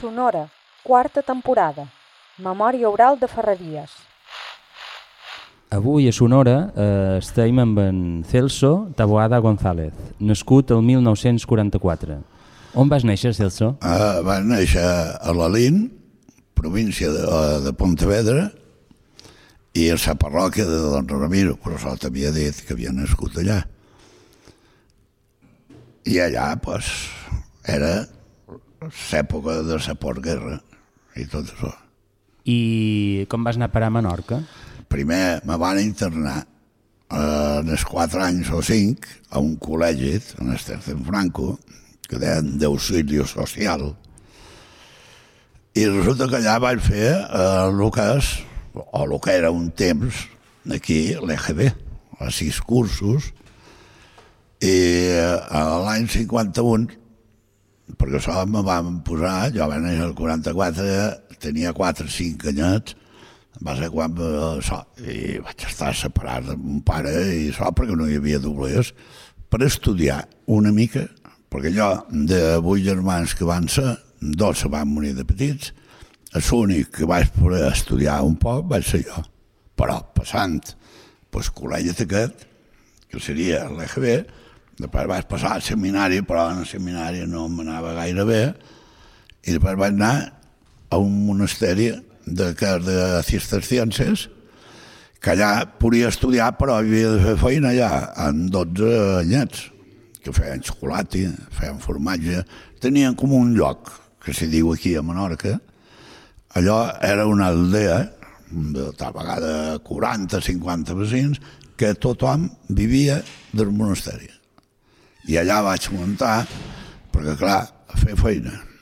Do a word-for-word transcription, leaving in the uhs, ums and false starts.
Sonora, quarta temporada. Memòria oral de Ferreries. Avui a Sonora eh, estem amb en Celso Taboada González, nascut el mil nou-cents quaranta-quatre. On vas néixer, Celso? Uh, vas néixer a l'Alín, província de, de Pontevedra, i a la parròquia de Don Ramiro, però això t'havia dit que havia nascut allà. I allà, doncs, era l'època de la postguerra i tot això. I com vas anar a parar a Menorca? Primer me van internar eh, en els quatre anys o cinc a un col·legi, en el Tercer Franco, que deien d'auxili social. I resulta que allà vaig fer eh, el que és, o el que era un temps, aquí, l'E G B, a sis cursos, i eh, l'any cinquanta-un, perquè això me van posar, jo vaig néixer el quaranta-quatre, tenia quatre o cinc anyets, va ser quan això, i vaig estar separat de mon pare i això, perquè no hi havia doblers, per estudiar una mica, perquè jo, de vuit germans que van ser, dos se van morir de petits, l'únic que vaig poder estudiar un poc vaig ser jo, però passant pel col·legi aquest, que seria l'E G B, després vaig passar al seminari, però en el seminari no m'anava gaire bé, i després vaig anar a un monasteri de, de cistercienses, que allà podia estudiar, però havia de fer feina allà, en dotze anyets, que feien xocolata, feien formatge, tenien com un lloc, que s'hi diu aquí a Menorca. Allò era una aldea, de tal vegada quaranta o cinquanta vecins, que tothom vivia del monasteri. I allà vaig muntar, perquè clar, a fer feina.